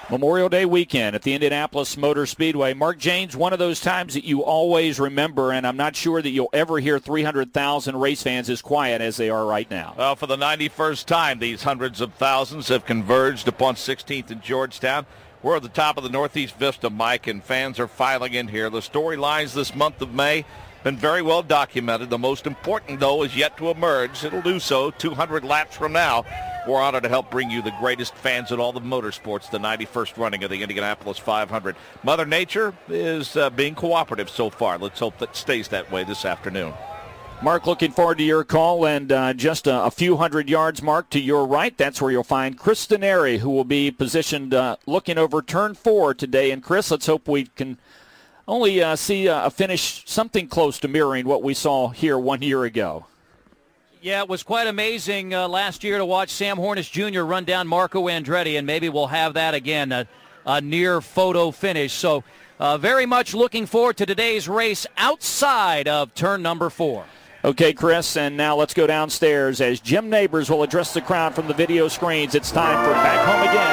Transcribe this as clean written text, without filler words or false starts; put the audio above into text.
Memorial Day weekend at the Indianapolis Motor Speedway. Mark Jaynes, one of those times that you always remember, and I'm not sure that you'll ever hear 300,000 race fans as quiet as they are right now. Well, for the 91st time, these hundreds of thousands have converged upon 16th and Georgetown. We're at the top of the Northeast Vista, Mike, and fans are filing in here. The storylines this month of May been very well documented. The most important, though, is yet to emerge. It'll do so 200 laps from now. We're honored to help bring you the greatest fans in all the motorsports, the 91st running of the Indianapolis 500. Mother Nature is being cooperative so far. Let's hope that stays that way this afternoon. Mark, looking forward to your call, and just a few hundred yards, Mark, to your right, that's where you'll find Chris Denari, who will be positioned looking over turn 4 today. And Chris, let's hope we can only see a finish something close to mirroring what we saw here 1 year ago. Yeah, it was quite amazing last year to watch Sam Hornish Jr. run down Marco Andretti, and maybe we'll have that again, a near photo finish. So very much looking forward to today's race outside of turn number 4. Okay, Chris, and now let's go downstairs as Jim Neighbors will address the crowd from the video screens. It's time for Back Home Again.